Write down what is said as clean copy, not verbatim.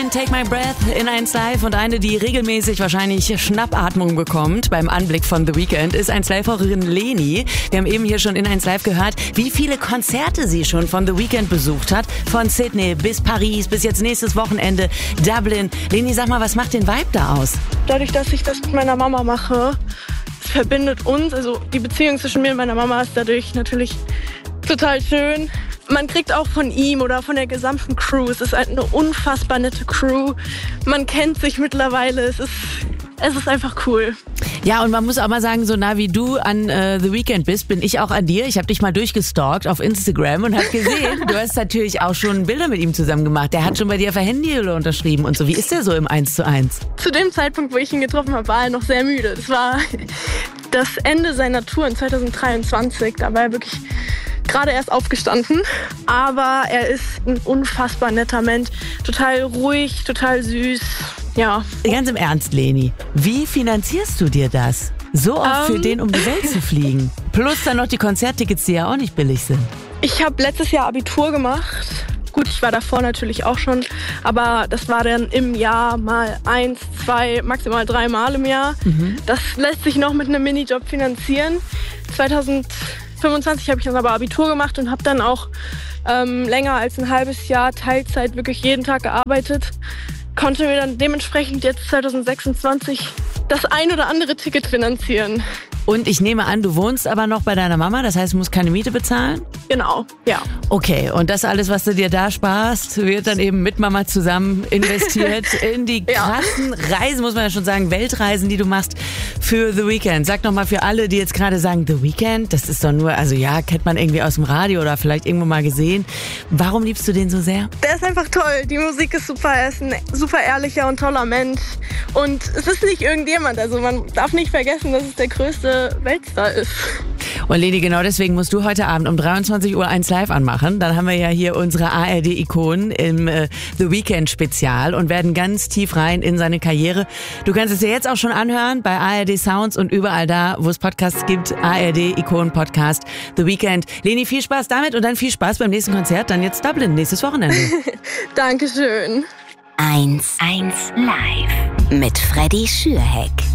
Can't Take My Breath in 1 Live und eine, die regelmäßig wahrscheinlich Schnappatmung bekommt beim Anblick von The Weeknd, ist 1 Live-Hörerin Leni. Wir haben eben hier schon in 1 Live gehört, wie viele Konzerte sie schon von The Weeknd besucht hat. Von Sydney bis Paris, bis jetzt nächstes Wochenende Dublin. Leni, sag mal, was macht den Vibe da aus? Dadurch, dass ich das mit meiner Mama mache, es verbindet uns. Also die Beziehung zwischen mir und meiner Mama ist dadurch natürlich total schön. Man kriegt auch von ihm oder von der gesamten Crew, es ist eine unfassbar nette Crew. Man kennt sich mittlerweile, es ist einfach cool. Ja, und man muss auch mal sagen, so nah wie du an The Weeknd bist, bin ich auch an dir. Ich habe dich mal durchgestalkt auf Instagram und habe gesehen, du hast natürlich auch schon Bilder mit ihm zusammen gemacht. Der hat schon bei dir für Handydeal unterschrieben und so. Wie ist der so im 1:1? Zu dem Zeitpunkt, wo ich ihn getroffen habe, war er noch sehr müde. Das war das Ende seiner Tour in 2023. Da war er wirklich gerade erst aufgestanden. Aber er ist ein unfassbar netter Mensch. Total ruhig, total süß. Ja. Ganz im Ernst, Leni, wie finanzierst du dir das? So oft für den um die Welt zu fliegen? Plus dann noch die Konzerttickets, die ja auch nicht billig sind. Ich habe letztes Jahr Abitur gemacht. Gut, ich war davor natürlich auch schon, aber das war dann im Jahr mal 1, 2, maximal 3 Mal im Jahr. Das lässt sich noch mit einem Minijob finanzieren. 2025 habe ich dann aber Abitur gemacht und habe dann auch länger als ein halbes Jahr Teilzeit wirklich jeden Tag gearbeitet. Konnte mir dann dementsprechend jetzt 2026 das ein oder andere Ticket finanzieren. Und ich nehme an, du wohnst aber noch bei deiner Mama, das heißt, du musst keine Miete bezahlen? Genau, ja. Okay, und das alles, was du dir da sparst, wird dann eben mit Mama zusammen investiert in die krassen Reisen, muss man ja schon sagen, Weltreisen, die du machst für The Weeknd. Sag nochmal für alle, die jetzt gerade sagen, The Weeknd, das ist doch nur, also ja, kennt man irgendwie aus dem Radio oder vielleicht irgendwo mal gesehen. Warum liebst du den so sehr? Der ist einfach toll, die Musik ist super, er ist ein super ehrlicher und toller Mensch. Und es ist nicht irgendjemand, also man darf nicht vergessen, dass es der größte Weltstar ist. Und Leni, genau deswegen musst du heute Abend um 23 Uhr 1 Live anmachen. Dann haben wir ja hier unsere ARD-Ikonen im The Weeknd-Spezial und werden ganz tief rein in seine Karriere. Du kannst es dir jetzt auch schon anhören bei ARD Sounds und überall da, wo es Podcasts gibt. ARD-Ikonen-Podcast The Weeknd. Leni, viel Spaß damit und dann viel Spaß beim nächsten Konzert. Dann jetzt Dublin, nächstes Wochenende. Dankeschön. 1 Live mit Freddy Schürheck.